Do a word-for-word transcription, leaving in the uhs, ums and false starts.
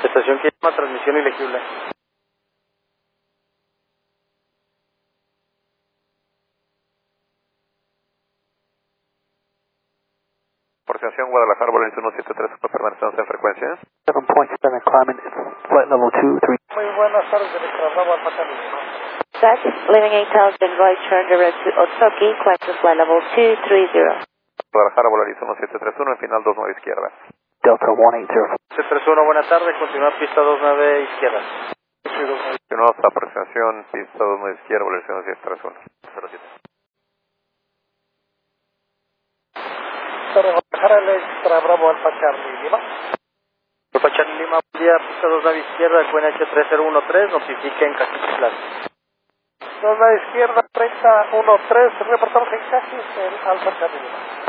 Estación que llama transmisión ilegible. Porción Guadalajara, Volaris uno siete tres, permanecemos en frecuencia. seven point seven, climbing, flight level two three. Muy buenas tardes, de nuestra Bravo Alfa Charlie. Set, leaving eight thousand right turn direct to Otsuki, climb to flight level two three zero. Guadalajara, Volaris uno siete tres uno, en final dos nueve izquierda. Delta one eight zero. siete tres uno, buena tarde, continúa pista dos nueve izquierda. Continuamos a aproximación, pista dos nueve izquierda, Volaris uno siete tres uno. cero siete. Guadalajara, el extra Bravo Alfa Charlie Lima. Alfa Charlie Lima, buen día, pista dos nueve izquierda, Q N H tres cero uno tres, notifiquen Cajitas. dos nueve izquierda, treinta uno tres, reportamos en Cajis, el Alfa Charlie Lima.